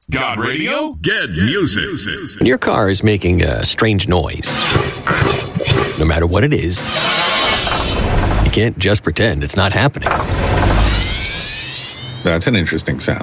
Got radio? Get music. Your car is making a strange noise. No matter what it is, you can't just pretend it's not happening. That's an interesting sound.